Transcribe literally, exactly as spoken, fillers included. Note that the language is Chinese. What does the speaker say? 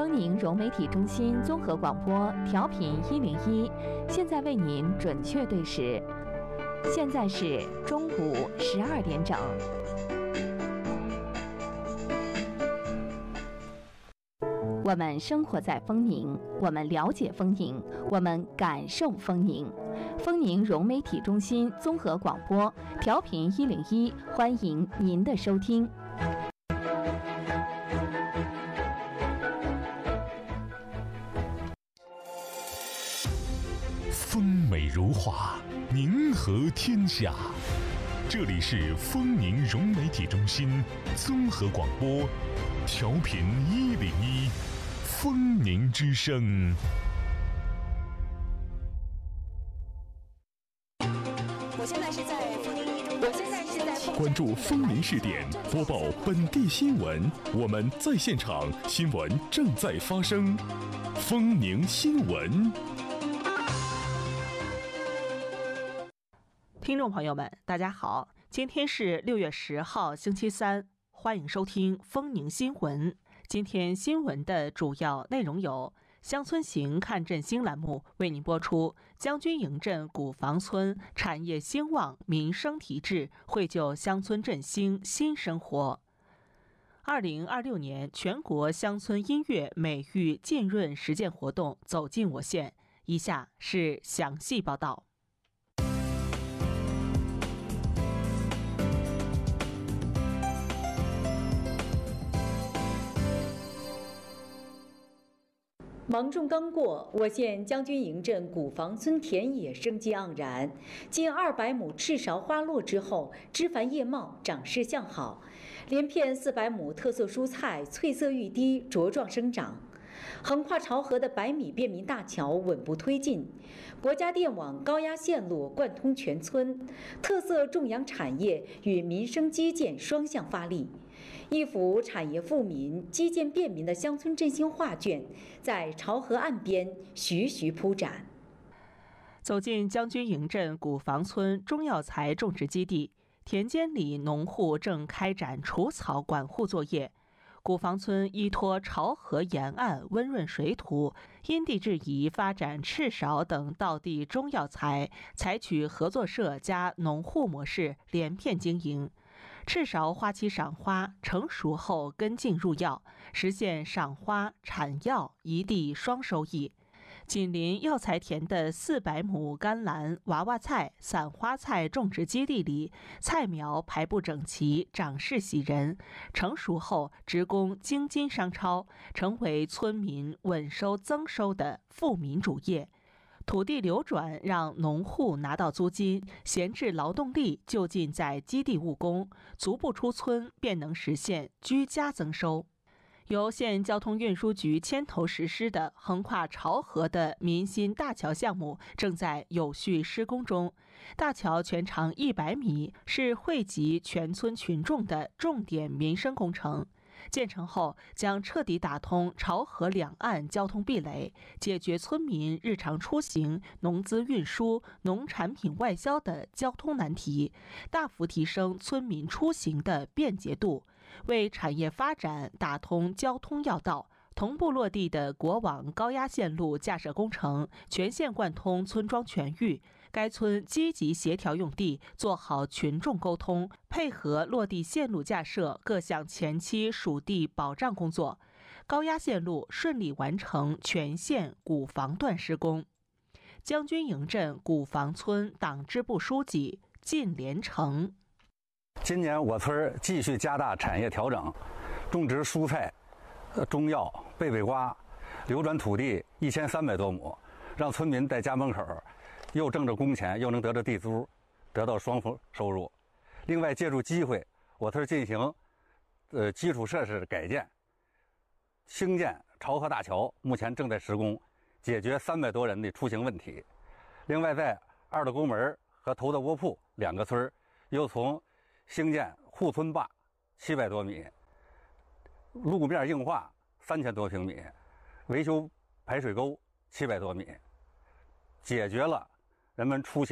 丰宁融媒体中心综合广播调频一零一，现在为您准确对时，现在是中午十二点整。我们生活在丰宁，我们了解丰宁，我们感受丰宁。丰宁融媒体中心综合广播调频一零一，欢迎您的收听。 风美如画，宁和天下。这里是丰宁融媒体中心综合广播调频一零一，丰宁之声。 我现在是在丰宁一中，我现在是在关注丰宁视点，播报本地新闻。我们在现场，新闻正在发生。丰宁新闻。 听众朋友们，大家好，今天是六月十号，星期三，欢迎收听丰宁新闻。今天新闻的主要内容有：乡村行看振兴栏目为您播出将军营镇古房村产业兴旺，民生提质，绘就乡村振兴新生活。二零二六年全国乡村音乐美育浸润实践活动走进我县，以下是详细报道。 芒种刚过，我县将军营镇古房村田野生机盎然，近二百亩赤芍花落之后，枝繁叶茂，长势向好，连片四百亩特色蔬菜翠色欲滴，茁壮生长。横跨潮河的百米便民大桥稳步推进，国家电网高压线路贯通全村，特色种养产业与民生基建双向发力。一幅产业富民、基建便民的乡村振兴画卷，在潮河岸边徐徐铺展。 走进将军营镇古房村中药材种植基地，田间里农户正开展除草管护作业。古房村依托潮河沿岸温润水土，因地制宜发展赤芍等道地中药材，采取合作社加农户模式，连片经营。赤芍花期赏花，成熟后根茎入药，实现赏花产药一地双收益。紧邻药材田的四百亩甘蓝、娃娃菜、散花菜种植基地里，菜苗排布整齐，长势喜人。成熟后直供京津商超，成为村民稳收增收的富民主业。土地流转让农户拿到租金，闲置劳动力就近在基地务工，足不出村便能实现居家增收。由县交通运输局牵头实施的横跨潮河的民心大桥项目正在有序施工中。大桥全长一百米，是惠及全村群众的重点民生工程。建成后将彻底打通潮河两岸交通壁垒，解决村民日常出行、农资运输、农产品外销的交通难题，大幅提升村民出行的便捷度，为产业发展打通交通要道。同步落地的国网高压线路架设工程全线贯通村庄全域，该村积极协调用地，做好群众沟通，配合落地线路架设各项前期属地保障工作，高压线路顺利完成全线古房段施工。将军营镇古房村党支部书记靳连成： 今年我村继续加大产业调整，种植蔬菜、中药、贝贝瓜，流转土地一千三百多亩，让村民在家门口又挣着工钱，又能得着地租，得到双丰收入。另外，借助机会，我村进行呃基础设施改建，兴建潮河大桥，目前正在施工，解决三百多人的出行问题。另外，在二道沟门和头道窝铺两个村又从兴建护村坝七百多米，路面硬化三千多平米，维修排水沟七百多米，解决了人们出行